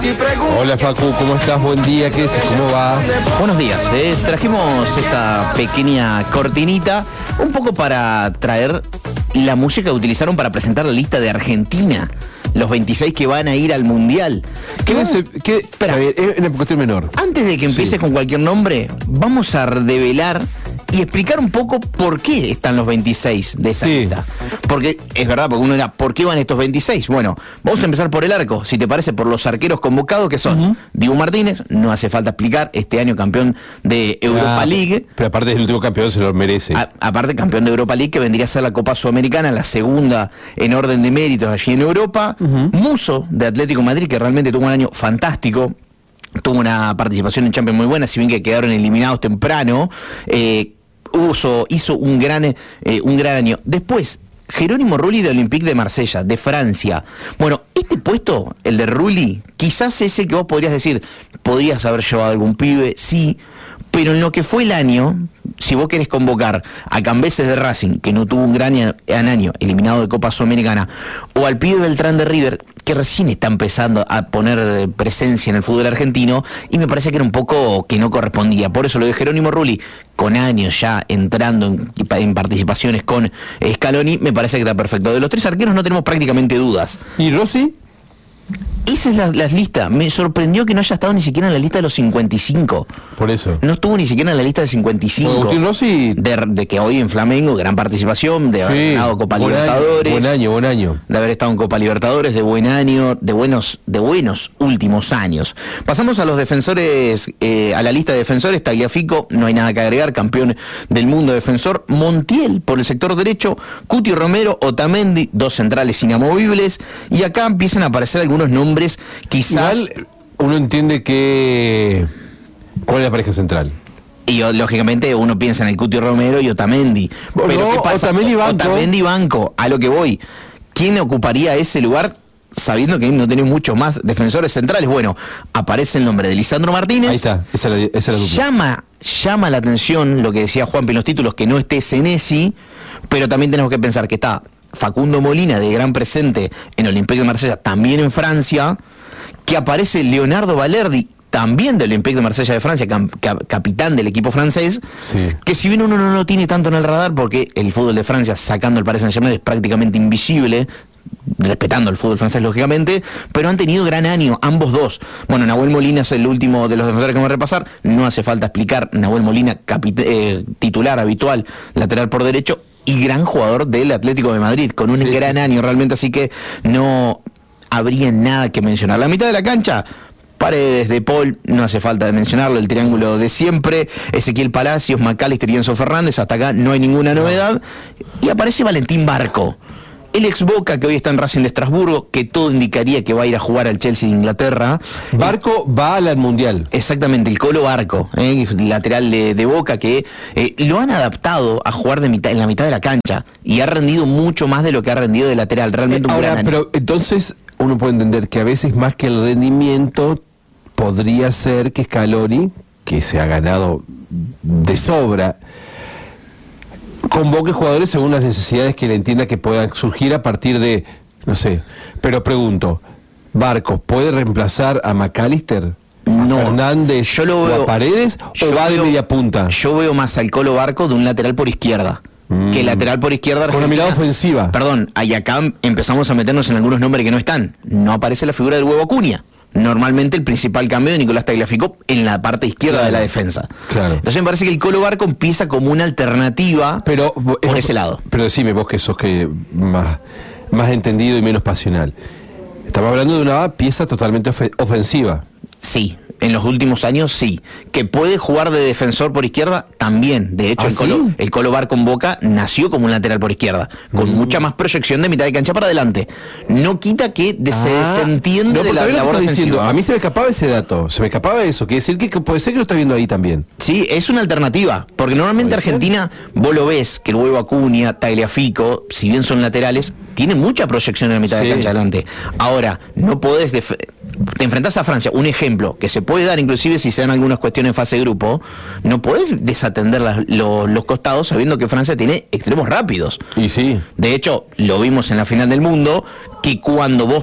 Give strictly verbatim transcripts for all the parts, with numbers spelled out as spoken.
Hola Facu, ¿cómo estás? Buen día, ¿qué es? ¿Cómo va? Buenos días, eh. trajimos esta pequeña cortinita un poco para traer la música que utilizaron para presentar la lista de Argentina, los veintiséis que van a ir al Mundial. ¿Qué ¿Qué se, qué, Espera, es una cuestión menor. Antes de que empieces Sí. con cualquier nombre, vamos a develar y explicar un poco por qué están los veintiséis de esa Sí. lista. Porque es verdad, porque uno dirá, ¿por qué van estos veintiséis? Bueno, vamos a empezar por el arco, si te parece, por los arqueros convocados que son Uh-huh. Dibu Martínez, no hace falta explicar, este año campeón de Europa Ah, League. Pero aparte del último campeón se lo merece. A- aparte campeón de Europa League, que vendría a ser la Copa Sudamericana, la segunda en orden de méritos allí en Europa. Ujú. Muso, de Atlético de Madrid, que realmente tuvo un año fantástico, tuvo una participación en Champions muy buena, si bien que quedaron eliminados temprano. eh, Uso, hizo un gran, eh, un gran año. Después, Jerónimo Rulli de Olympique de Marsella, de Francia. Bueno, este puesto, el de Rulli, quizás ese que vos podrías decir, podrías haber llevado algún pibe, sí, pero en lo que fue el año, si vos querés convocar a Cambeses de Racing, que no tuvo un gran año, año eliminado de Copa Sudamericana, o al pibe Beltrán de River, que recién está empezando a poner presencia en el fútbol argentino, y me parece que era un poco que no correspondía. Por eso lo de Jerónimo Rulli, con años ya entrando en, en participaciones con Scaloni, me parece que está perfecto. De los tres arqueros no tenemos prácticamente dudas. ¿Y Rossi? Esa es la, la lista. Me sorprendió que no haya estado ni siquiera en la lista de los cincuenta y cinco. Por eso. No estuvo ni siquiera en la lista de cincuenta y cinco. Agustín Rossi. De, de que hoy en Flamengo, gran participación, de haber Sí, ganado Copa buen Libertadores. Año, buen año, buen año. De haber estado en Copa Libertadores, de buen año, de buenos, de buenos últimos años. Pasamos a los defensores, eh, a la lista de defensores. Tagliafico, no hay nada que agregar, campeón del mundo defensor. Montiel, por el sector derecho. Cuti Romero, Otamendi, dos centrales inamovibles. Y acá empiezan a aparecer algunos nombres, quizás... Igual uno entiende que... ¿Cuál es la pareja central? Y o, lógicamente uno piensa en el Cuti Romero y Otamendi. No, Pero ¿qué pasa? Otamendi y Banco. Otamendi y Banco, a lo que voy. ¿Quién ocuparía ese lugar sabiendo que no tenés muchos más defensores centrales? Bueno, aparece el nombre de Lisandro Martínez. Ahí está, esa es la, esa es la dupla. Llama, llama la atención lo que decía Juan en los títulos, que no esté Senesi, pero también tenemos que pensar que está Facundo Molina, de gran presente en Olympique de Marsella, también en Francia, que aparece Leonardo Valerdi, también del Olympique de Marsella de Francia, cap, cap, capitán del equipo francés, Sí. que si bien uno no lo tiene tanto en el radar, porque el fútbol de Francia, sacando el Paris Saint-Germain, es prácticamente invisible, respetando el fútbol francés lógicamente, pero han tenido gran año, ambos dos. Bueno, Nahuel Molina es el último de los defensores que vamos a repasar, no hace falta explicar, Nahuel Molina, capit- eh, titular habitual, lateral por derecho, y gran jugador del Atlético de Madrid, con un Sí, gran sí. año realmente, así que no habría nada que mencionar. La mitad de la cancha, Paredes, De Paul, no hace falta de mencionarlo, el triángulo de siempre, Ezequiel Palacios, McAllister y Enzo Fernández, hasta acá no hay ninguna novedad, y aparece Valentín Barco, el ex Boca que hoy está en Racing de Estrasburgo, que todo indicaría que va a ir a jugar al Chelsea de Inglaterra. Barco va al Mundial. Exactamente, el Colo Barco, eh, lateral de, de Boca, que eh, lo han adaptado a jugar de mitad, en la mitad de la cancha y ha rendido mucho más de lo que ha rendido de lateral, realmente un Ahora, gran año. pero entonces uno puede entender que a veces más que el rendimiento podría ser que Scaloni, que se ha ganado de sobra, convoque jugadores según las necesidades que le entienda que puedan surgir a partir de, no sé, pero pregunto, ¿Barcos puede reemplazar a McAllister? No, ¿A Fernández yo lo o veo- a Paredes? yo ¿O va de veo- media punta? Yo veo más al Colo Barco de un lateral por izquierda. Mm. Que lateral por izquierda Con una Argentina- mirada ofensiva. Perdón, ahí acá empezamos a meternos en algunos nombres que no están. No aparece la figura del Huevo Acuña. Normalmente el principal cambio de Nicolás Tagliafico en la parte izquierda Claro. de la defensa. Claro. Entonces me parece que el Colo Barco empieza como una alternativa Pero por ese lado. Pero decime vos que sos que más, más entendido y menos pasional. Estamos hablando de una pieza totalmente ofe- ofensiva. Sí, en los últimos años sí. Que puede jugar de defensor por izquierda también. De hecho, ¿Ah, el, Colo, sí? el Colo Bar con Boca nació como un lateral por izquierda, con Mm. mucha más proyección de mitad de cancha para adelante. No quita que de- se Ah, desentiende no, de porque la a ver lo que labor estás diciendo, defensiva. a mí se me escapaba ese dato, se me escapaba eso, quiere decir que, que puede ser que lo está viendo ahí también. Sí, es una alternativa, porque normalmente Puede ser. Argentina, vos lo ves, que el Huevo Acuña, Tagliafico, si bien son laterales, tiene mucha proyección en la mitad Sí. de cancha adelante. Ahora, no podés... def- te enfrentás a Francia, un ejemplo, que se puede dar inclusive si se dan algunas cuestiones en fase de grupo, no podés desatender las- lo- los costados sabiendo que Francia tiene extremos rápidos. Y sí. De hecho, lo vimos en la final del mundo, que cuando vos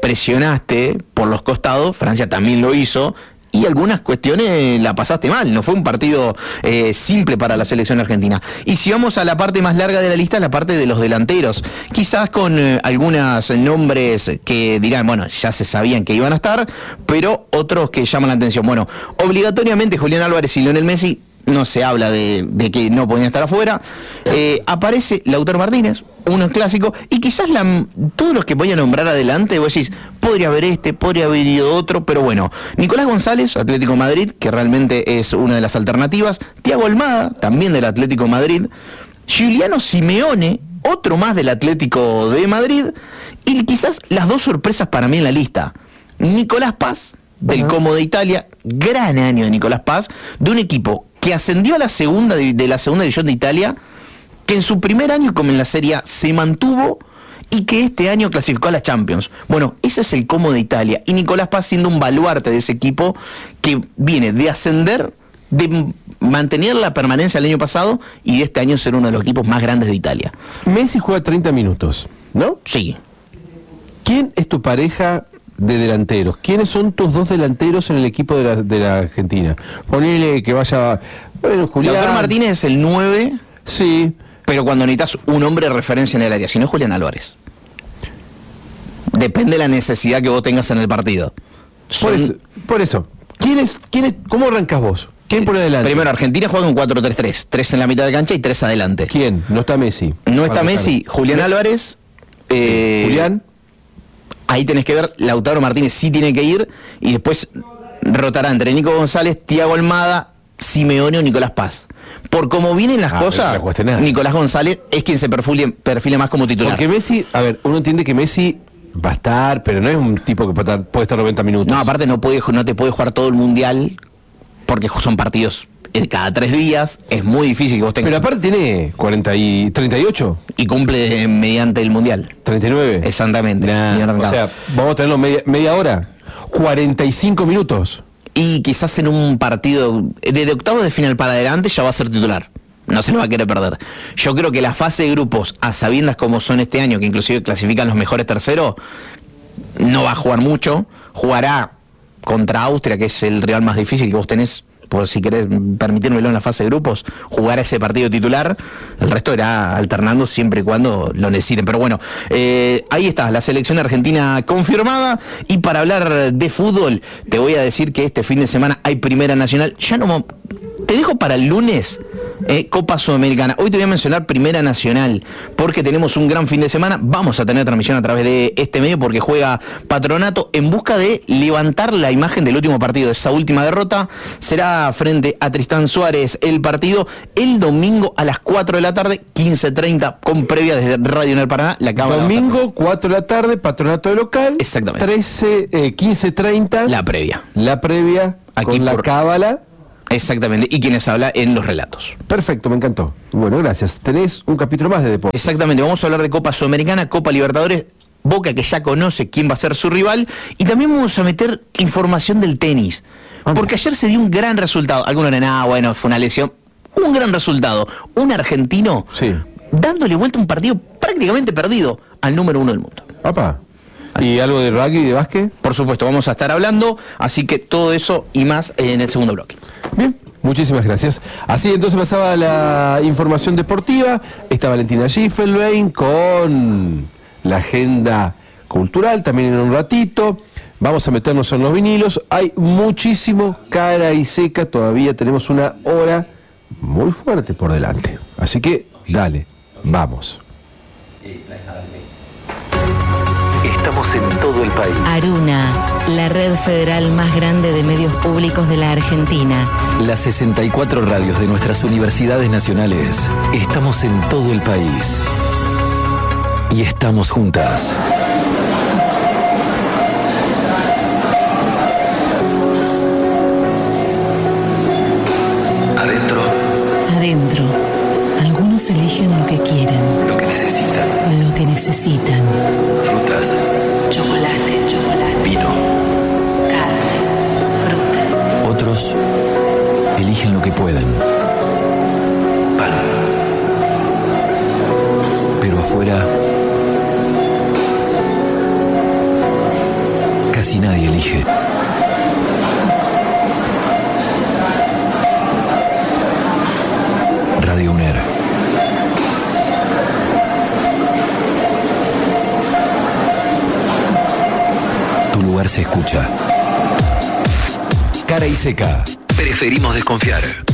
presionaste por los costados, Francia también lo hizo, y algunas cuestiones la pasaste mal. No fue un partido eh, simple para la selección argentina. Y si vamos a la parte más larga de la lista, la parte de los delanteros, quizás con eh, algunos nombres que dirán, bueno, ya se sabían que iban a estar, pero otros que llaman la atención. Bueno, obligatoriamente Julián Álvarez y Lionel Messi, no se habla de, de que no podían estar afuera. Eh, aparece Lautaro Martínez, uno clásico, y quizás la, todos los que voy a nombrar adelante, vos decís, podría haber este, podría haber ido otro, pero bueno, Nicolás González, Atlético Madrid, que realmente es una de las alternativas, Thiago Almada, también del Atlético Madrid, Giuliano Simeone, otro más del Atlético de Madrid, y quizás las dos sorpresas para mí en la lista, Nicolás Paz, del Como de Italia, gran año de Nicolás Paz, de un equipo que ascendió a la segunda de, de la segunda división de Italia, que en su primer año como en la Serie A se mantuvo y que este año clasificó a la Champions. Bueno, ese es el Como de Italia, y Nicolás Paz siendo un baluarte de ese equipo que viene de ascender, de mantener la permanencia el año pasado y de este año ser uno de los equipos más grandes de Italia. Messi juega treinta minutos, ¿no? Sí. ¿Quién es tu pareja de delanteros? ¿Quiénes son tus dos delanteros en el equipo de la, de la Argentina? Ponele que vaya... Bueno, Julián... Lautaro Martínez es el nueve. Sí. Pero cuando necesitas un hombre de referencia en el área, si no es Julián Álvarez. Depende de la necesidad que vos tengas en el partido. Por eso, por eso. ¿Quién es, quién es, ¿Cómo arrancas vos? ¿Quién por adelante? Primero, Argentina juega con cuatro tres tres. Tres en la mitad de cancha y tres adelante. ¿Quién? No está Messi. No está Messi. Julián ¿No? Álvarez. Eh, Julián. Ahí tenés que ver, Lautaro Martínez sí tiene que ir, y después rotará entre Nico González, Thiago Almada, Simeone o Nicolás Paz. Por cómo vienen las Ah, cosas, no Nicolás González es quien se perfile, perfile más como titular. Porque Messi, a ver, uno entiende que Messi va a estar, pero no es un tipo que puede estar, puede estar noventa minutos. No, aparte no, puede, no te puede jugar todo el mundial, porque son partidos cada tres días, es muy difícil que vos tengas. Pero aparte tiene cuarenta y treinta y ocho. Y cumple mediante el mundial. treinta y nueve. Exactamente. Nah, o sea, vamos a tenerlo media, media hora. cuarenta y cinco minutos. Y quizás en un partido, desde octavos de final para adelante ya va a ser titular. No se lo va a querer perder. Yo creo que la fase de grupos, a sabiendas como son este año, que inclusive clasifican los mejores terceros, no va a jugar mucho. Jugará contra Austria, que es el rival más difícil que vos tenés, por si querés permitírmelo en la fase de grupos, jugar ese partido titular. El resto irá alternando siempre y cuando lo necesiten. Pero bueno, eh, ahí está, la selección argentina confirmada. Y para hablar de fútbol, te voy a decir que este fin de semana hay Primera Nacional. Ya no... Te dejo para el lunes eh, Copa Sudamericana. Hoy te voy a mencionar Primera Nacional, porque tenemos un gran fin de semana. Vamos a tener transmisión a través de este medio, porque juega Patronato en busca de levantar la imagen del último partido, de esa última derrota. Será frente a Tristán Suárez el partido el domingo a las cuatro de la tarde, quince treinta, con previa desde Radio en el Paraná. La domingo, cuatro de la tarde, Patronato de local. Exactamente. trece, eh, quince treinta. La previa. La previa, aquí con la por... cábala. Exactamente, y quienes habla en los relatos. Perfecto, me encantó. Bueno, gracias. Tenés un capítulo más de deporte. Exactamente, vamos a hablar de Copa Sudamericana, Copa Libertadores, Boca que ya conoce quién va a ser su rival, y también vamos a meter información del tenis. Ah, porque ayer se dio un gran resultado. Algunos dirán, ah, bueno, fue una lesión. Un gran resultado. Un argentino sí. dándole vuelta a un partido prácticamente perdido al número uno del mundo. Papá. ¿Y algo de rugby y de básquet? Por supuesto, vamos a estar hablando, así que todo eso y más en el segundo bloque. Bien, muchísimas gracias. Así entonces pasaba la información deportiva. Está Valentina Schiffelbein con la agenda cultural, también en un ratito. Vamos a meternos en los vinilos. Hay muchísimo cara y seca, todavía tenemos una hora muy fuerte por delante. Así que, dale, vamos. Estamos en todo el país. Aruna, la red federal más grande de medios públicos de la Argentina. Las sesenta y cuatro radios de nuestras universidades nacionales. Estamos en todo el país. Y estamos juntas. Adentro. Adentro. Algunos eligen lo que quieren. Lo que necesitan. Lo que necesitan. Frutas. Chocolate, chocolate. Vino. Carne, fruta. Otros eligen lo que pueden. Pan. Pero afuera escucha. Cara y Seca. Preferimos desconfiar.